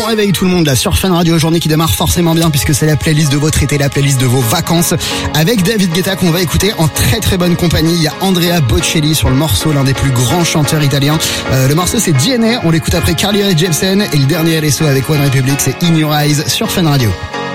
réveil tout le monde là sur Fun Radio, journée qui démarre forcément bien puisque c'est la playlist de votre été, la playlist de vos vacances avec David Guetta qu'on va écouter en très très bonne compagnie. Il y a Andrea Bocelli sur le morceau, l'un des plus grands chanteurs italiens. Le morceau c'est DNA, on l'écoute après Carly Rae Jepsen et le dernier LSO avec One Republic c'est In Your Eyes sur Fun Radio.